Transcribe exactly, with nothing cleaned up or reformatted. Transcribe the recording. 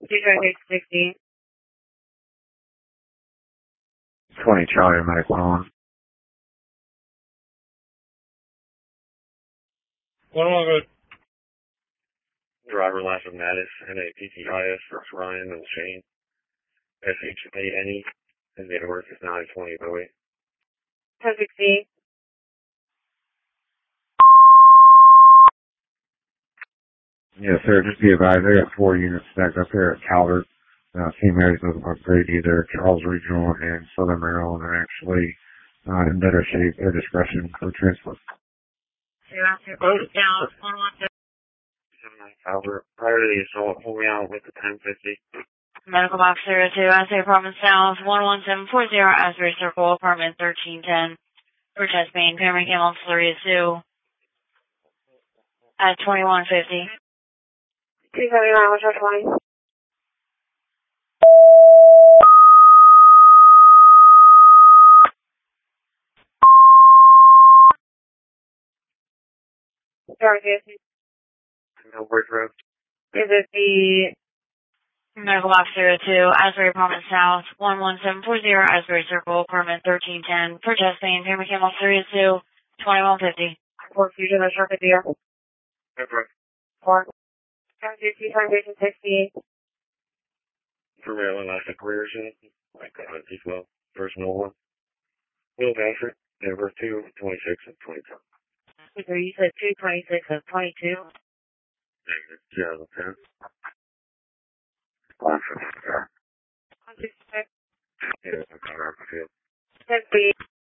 two twenty-six sixty. twenty Charlie, Medic one one. One one good. Driver last of Mattis, N A P T I S, that's Ryan and Shane. S H A N E, and date of birth is nine twenty oh eight. ten sixty. Yes, sir. Just be advised, I got four units stacked up here at Calvert. Uh, Saint Mary's doesn't upgrade either. Charles Regional and Southern Maryland are actually uh, in better shape. Their discretion for transport. Down, one one six. Albert, prior to the assault, pull me out with the ten fifty. Medical box zero two, Asbury Apartment South, one one seven four zero, Asbury Circle, Apartment thirteen ten. For chest pain, Paramedic Ambulance Florida two. At twenty-one fifty. two seventy-nine, what's your twenty? Sorry, Jason. No words, Road. Is it the Medical box zero two, Asbury Apartment South, one one seven four zero, Asbury Circle, Apartment thirteen ten. For chest pain, Paramedic Ambulance Florida two, twenty-one fifty. Four Fusion, that's your video. That's right. Four. Seven fifty, time station sixty-eight. For Maryland, last of career unit, like uh, T twelve, personal one. Will Bassett, date of birth two, twenty-six, and twenty-two. So you said two twenty-six and twenty-two? Negative, two thousand ten. one fifty, sir. one sixty-six. Yeah, I'm out of the field. ten feet.